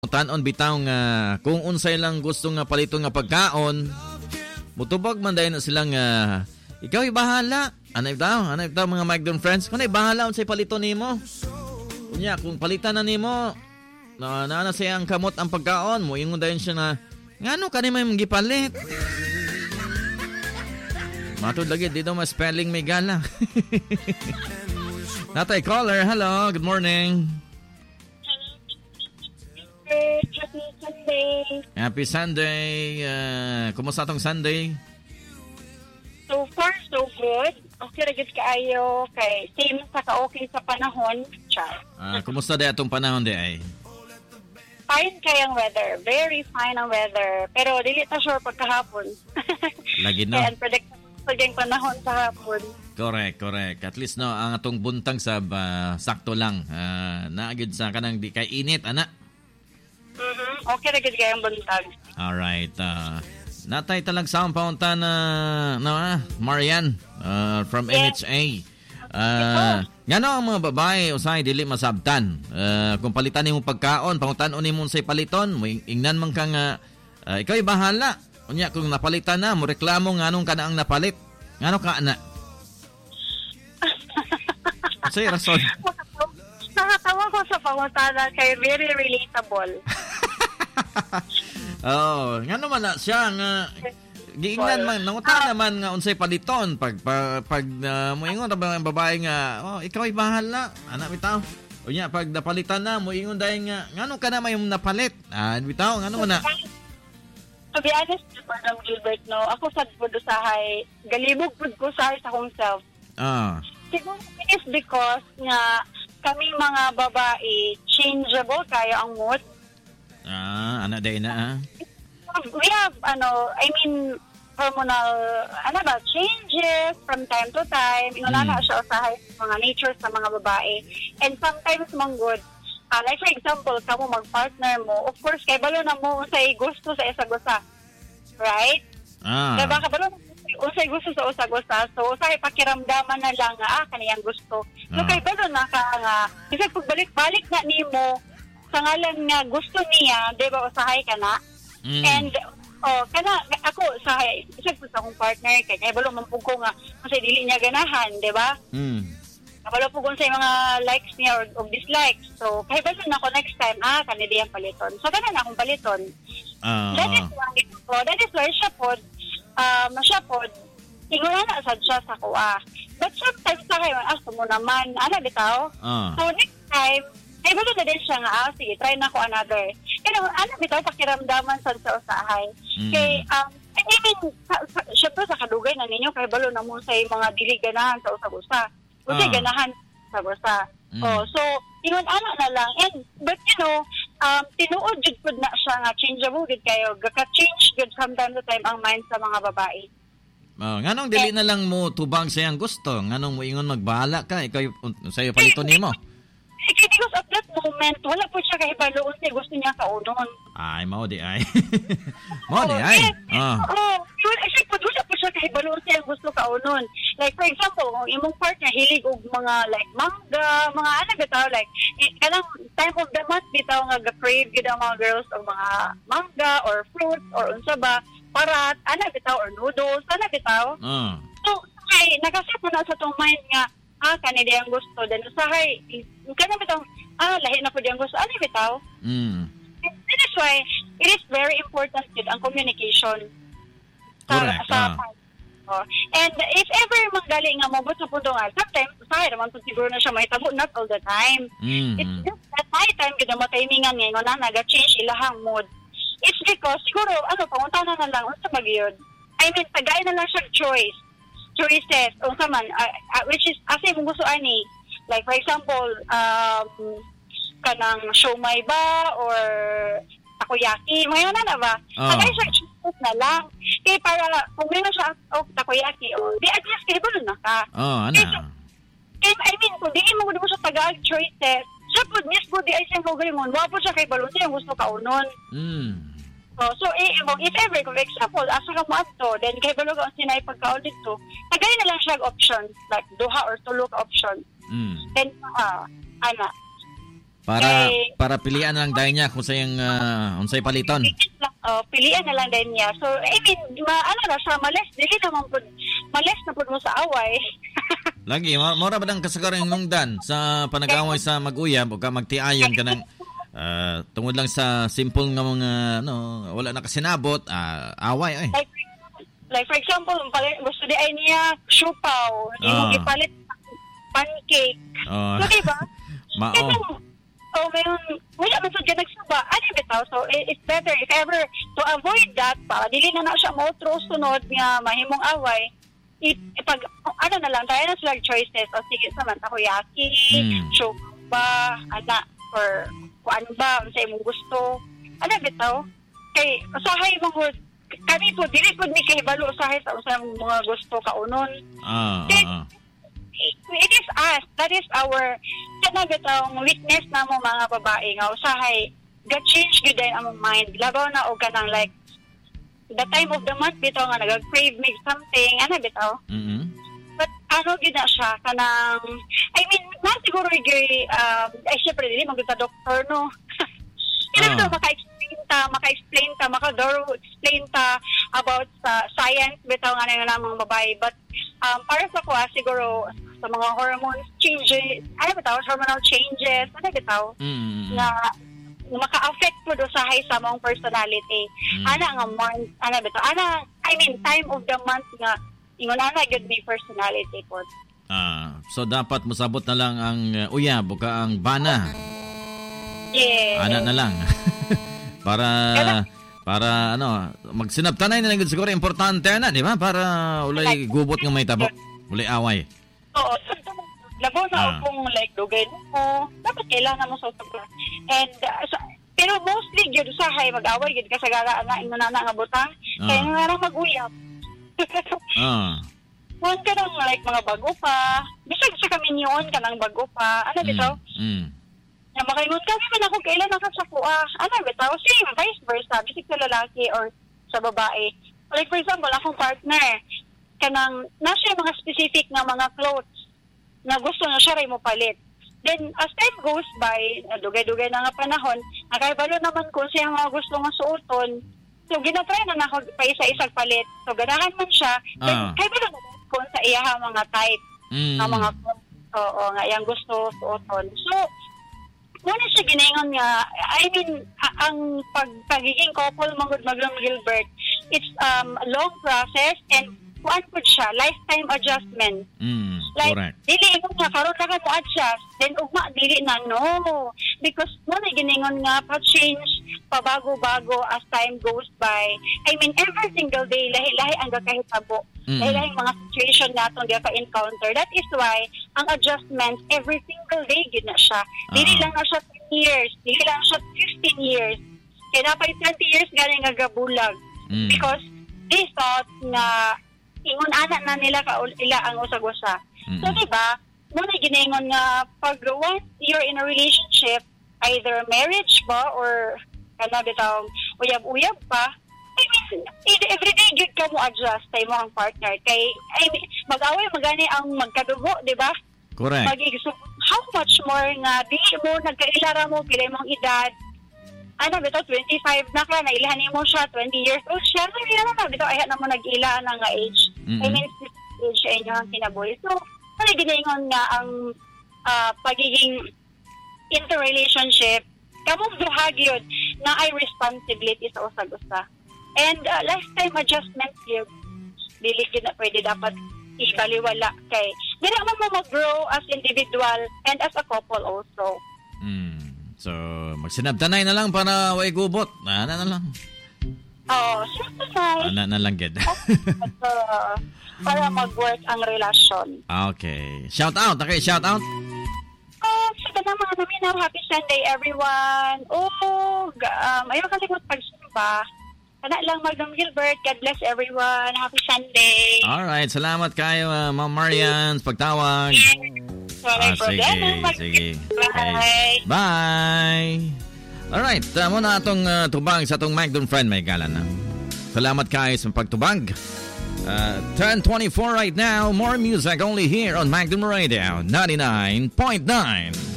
Tanon bitaw nga kung unsay lang gusto nga palito nga pagkaon, mutubag man dayon na sila nga ikaw ibahala. Anay bitaw mga migrant friends, kunay bahala unsay palito nimo. Unya kung palitan na nimo na siya ang kamot ang pagkaon mo, ingon dayon siya na ngano kanay may gipalit. Matud lagi dito mas spelling may gala. Natay caller, hello, good morning. Happy Sunday. Happy Sunday. Kumusta tong Sunday? So far, so good. Okay ra gid kaayo kay same sa ka-okay sa panahon. Kumusta day atong panahon day ay? Fine kayang weather. Very fine ang weather. Pero dili ta sure pagkahapon. Lagi no. Kaya unpredictable yung panahon sa hapon. Correct. At least no, ang atong buntag sa sakto lang. Naagid sa kanang di kay init ana. Okay ra gid kayang buntag. Alright. Natay talag sa paunta na Marian from NHA. Ngano ang mga babae usay dili masabtan. Kung palitan nimo pagkaon, pangutan-on nimo say paliton, mo ingnan man ka nga ikaw bahala. Unya kung napalitan na mo reklamo nganong kana ang napalit. Ngano ka ana? Say rason. Nakatawa ko sa pangutana kay very relatable. Ngano man na siya nga giingnan man nangutan naman nga unsay paliton pag moingon ta ang babae nga ikaw ay bahala ana bitaw unya pag napalitan na moingon dayon nga ngano ka na may napalit bitaw ngano man na. To be honest, Madam Gilbert, no, ako sad po usahay galibog pud ko sa akong self. Siguro it is because nga kami mga babae changeable kayo ang mood. Ana day na We have hormonal changes from time to time. Inuna siya usahay sa mga nature sa mga babae. And sometimes mang good. Like for example, kamo mag-partner mo, of course, kay balo na mo unsay gusto sa isa-gusa. Right? Diba, kabalo unsay gusto sa usa-gusa. So, usahay pakiramdaman na lang nga, kaniyang gusto. So, kay balo na ka nga, kasi pagbalik-balik na nimo sa ngalan nga gusto niya, diba, usahay ka na. And, kana, ako, usahay, isa po sa akong partner, kaya balo mampug ko nga, kasi dili niya ganahan, diba? Kabalo po kung sa mga likes niya or dislikes. So, kahit ba na ako next time, kanili ang paliton. So, kanan akong paliton. That is why siya po, tingnan na sad siya sa kuha. But sometimes sa kayo, mo naman, bitaw? So, next time, ay ba na din siya nga, sige, try na ako another. Pero, bitaw, pakiramdaman sa usahay. Kay, syempre sa kadugay na ninyo, kay balo na mo sa mga dili ganahan sa usa-usa. Kasi ganahan sa basa. So, ingon na lang. But tinuod jud pud na siya nga changeable gid kayo. Gaka-change gud from time to time ang mind sa mga babae. Nganong dili na lang mo tubang sa iyang gusto? Nganong mo ingon magbahala ka? Ikaw sa'yo palito nimo? Because at that moment, wala po siya kahibaloon siya gusto niya kaunon. Ay, mao di ay. Actually, wala po siya kahibaloon siya gusto kaunon. Like, for example, kung imong partner hilig og mga like mangga, mga bitaw, like, kanang time of the month bitaw nga ga-crave gid ang mga girls og mga mangga or fruits or unsa ba, para bitaw or noodles, bitaw. So, nakaset na sa tong mind nga, kanili ang gusto. Then, usahay, kanang bitaw, lahi na po diyang gusto. Bitaw? That is why, it is very important yun, ang communication. Correct. And if ever manggali nga mabot sa punto nga, sometimes, usahay naman po siguro na siya mahitabo, not all the time. It's just that my time, kita matimingan ngayon na nag-change ilahang mood. It's because, siguro, pangunta na lang, unsa magyod. I mean, tagay na lang siya choices, unsa man, which is, kasi kung gusto ani, like, for example, kanang siomai ba, or takoyaki, mga na ba? Tagay siya choices na lang. Kaya para, kung may na siya, takoyaki, di at least, kaya ba na ka? Kaya, I mean, kung di mo siya tagay choices, siya po, mismo di ay siyang magaling mo, wala po siya kay balon siya yung gusto kaunon. So, if ever, for example, asa ka mo ato, then kay balog ang sinay pagkaon dito, tagay na lang siya options, like duha or tulo ka options. Then, Para pilian na lang dahil niya kung sayang unsay paliton. Pilian na lang din niya. So, I mean, siya, males, dili naman po, males na po mo sa away. Lagi, mora ba ng kasagaran nung Dan sa panag-away sa mag-uyab o ka magtiayon ka ng tungod lang sa simple nga mga, wala na kasinabot, away, ay. Like, for example, gusto di ay niya siupaw, hindi mo ipalit pancake. So, diba? Mayroon, wala man sa nagsuba. Bitaw? So, it's better if ever to avoid that pa. Dili na siya mo sunod nga mahimong away. Pag, na lang, tayo na sila choices. O sige, saman, takoyaki, chupa, or kung ano ba, sa imong gusto. Bitaw? Kay, usahay mong kami po, dili po ni kahibalo usahay sa usang mga gusto kaunon. It is us. That is our kanang weakness na mo mga babae nga usahay ga-change gyud din ang mind. Labaw na og kanang like the time of the month bitaw nga nag-crave make something bitaw. But gyud na siya kanang I mean na siguro ay syempre dili magta doktor no. Kailangan maka-explain ta, explain ta about sa science bitaw nga na mga babae. But para sa ko siguro sa mga hormones changes, hormonal changes, bitaw, na maka-affect po do sa mong personality. Nga month, bitaw, I mean, time of the month nga, ingon good may personality po. So dapat musabot na lang ang uyab o ka ang bana. Yes. Na lang. para magsinabtanay na lang siguro importante di ba? Para ulay gubot nga may tabok, ulay away. Oo, labo na kung like dugay mo, dapat kailangan mo sa usapan. And pero mostly gyud usahay mag-away gyud kasagara nga imo na nga butang, kaya nga mag-uyab. One ka nang like mga bago pa, bisag sa kaminyon ka nang bago pa, bitaw? Na makaingon kami man ako kailan nakasakua. Bitaw? Same, vice versa, bisag sa lalaki or sa babae. Like for example, akong partner, kanang nasa mga specific na mga clothes na gusto na siya rin mo palit. Then, as time goes by, dugay-dugay na nga panahon, nakahibalo naman kung siya mga gusto nga suoton. So, ginatry na ako pa isa-isang palit. So, ganahan man siya. Then, kahibalo naman kung sa iya mga type na mga clothes. Oo, nga yung gusto suoton. So, muna siya ginaingon nga, I mean, ang pagiging couple Magdum Gilbert, it's a long process and kuan po siya, lifetime adjustment. Like, correct. Dili mo nga, karoon na ka to adjust. Then, ugma, dili na, no. Because, muna giningon nga, pa-change, pabago-bago as time goes by. I mean, every single day, lahi-lahi ang kakahitabo. Lahi-lahi mga situation na itong pa-encounter. That is why, ang adjustment, every single day, yun na siya. Dili lang na siya 10 years. Dili lang siya 15 years. Kaya napay 20 years galing nagabulag. Because, they thought na ingon anak na nila ila ang usag-usa. So, diba, muna giningon nga pag once you're in a relationship, either marriage ba or bitang uyab-uyab pa, I mean, everyday good ka mo adjust tayo mo ang partner. Kay, I mean, mag-away magani ang magkadugo, diba? Correct. So, how much more nga, di mo, nagkailara mo, pilay mong edad, bitaw, 25 na ka, nailahanin mo siya, 20 years old siya, bitaw, ayaw na mo nag-ila na nga age. I mean, it's age sa inyo ang kinabuhi. So, ginaingon nga ang pagiging interrelationship, kamong duhag yun na ay responsibility sa usag-usa. And lifetime adjustment yun, dili yun na pwede dapat ibaliwala kay. Dili naman mo mag-grow as individual and as a couple also. So, magsinabtanay na lang para way gubot. Na lang. Oo, sinabtanay. Na lang, ged. Para mag-work ang relasyon. Okay. Shout out. Okay, shout out. Sa tanang mga naminaw, happy Sunday everyone. Ayaw kalimot pagsimba. Kana lang Magdum Gilbert. God bless everyone. Happy Sunday. Alright. Salamat kayo, Ma'am Marian, sa pagtawag. Sige. Bye. Bye. Alright. Muna atong tubang sa atong Magdum friend. May galan na. Salamat kayo sa pagtubang. 10:24 right now. More music only here on Magdum Radio 99.9.